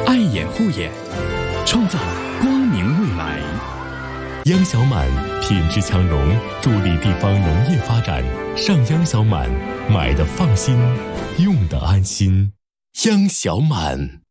爱眼护眼，创造光明未来。 央小满品质强融，助力地方农业发展。上央小满，买的放心，用的安心。央小满。